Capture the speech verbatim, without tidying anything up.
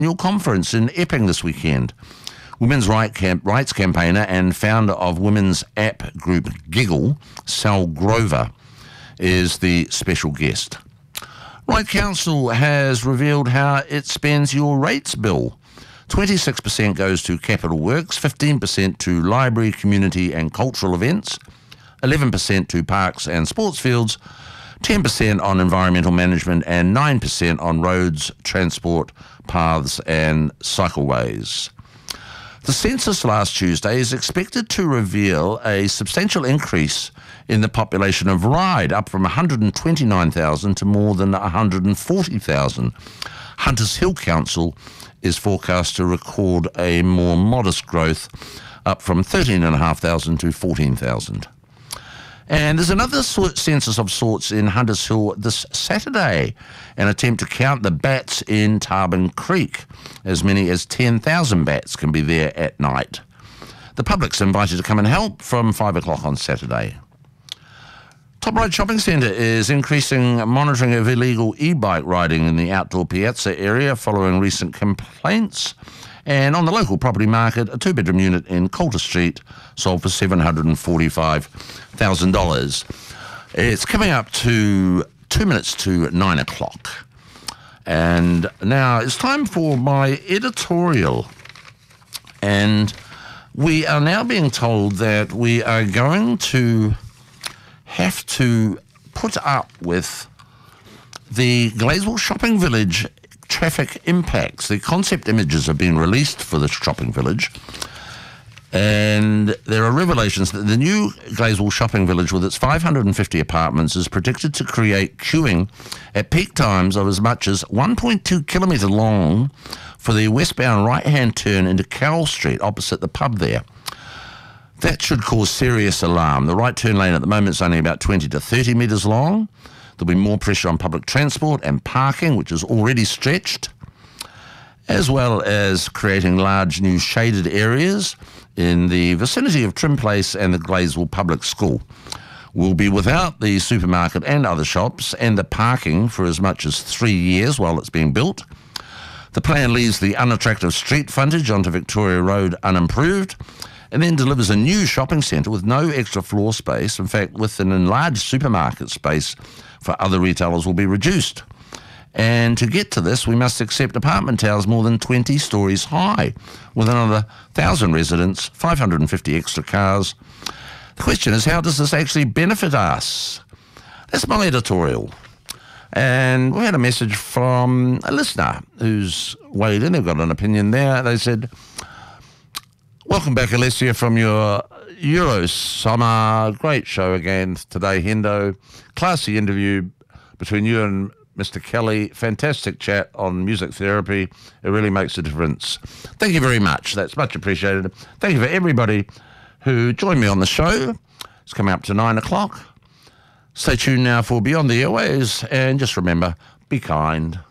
annual conference in Epping this weekend. Women's right camp, rights campaigner and founder of women's app group Giggle, Sal Grover, is the special guest. Right Council has revealed how it spends your rates bill. twenty-six percent goes to capital works, fifteen percent to library, community and cultural events, eleven percent to parks and sports fields, ten percent on environmental management and nine percent on roads, transport, paths and cycleways. The census last Tuesday is expected to reveal a substantial increase in the population of Ryde, up from one hundred twenty-nine thousand to more than one hundred forty thousand. Hunters Hill Council is forecast to record a more modest growth, up from thirteen thousand five hundred to fourteen thousand. And there's another sort, census of sorts in Hunters Hill this Saturday, an attempt to count the bats in Tarban Creek. As many as ten thousand bats can be there at night. The public's invited to come and help from five o'clock on Saturday. Top Ryde Shopping Centre is increasing monitoring of illegal e-bike riding in the outdoor piazza area following recent complaints. And on the local property market, a two-bedroom unit in Coulter Street sold for seven hundred forty-five thousand dollars. It's coming up to two minutes to nine o'clock. And now it's time for my editorial. And we are now being told that we are going to have to put up with the Gladesville Shopping Village traffic impacts. The concept images have been released for the shopping village, and there are revelations that the new Gladesville Shopping Village, with its five hundred fifty apartments, is predicted to create queuing at peak times of as much as one point two kilometre long for the westbound right-hand turn into Carroll Street opposite the pub there. That should cause serious alarm. The right turn lane at the moment is only about twenty to thirty metres long. There'll be more pressure on public transport and parking, which is already stretched, as well as creating large new shaded areas in the vicinity of Trim Place and the Gladesville Public School. We'll be without the supermarket and other shops and the parking for as much as three years while it's being built. The plan leaves the unattractive street frontage onto Victoria Road unimproved, and then delivers a new shopping centre with no extra floor space. In fact, with an enlarged supermarket space for other retailers will be reduced. And to get to this, we must accept apartment towers more than twenty stories high, with another one thousand residents, five hundred fifty extra cars. The question is, how does this actually benefit us? That's my editorial. And we had a message from a listener who's weighed in. They've got an opinion there. They said, "Welcome back, Alessia, from your Euro summer. Great show again today, Hendo. Classy interview between you and Mister Kelly. Fantastic chat on music therapy. It really makes a difference." Thank you very much. That's much appreciated. Thank you for everybody who joined me on the show. It's coming up to nine o'clock. Stay tuned now for Beyond the Airways, and just remember, be kind.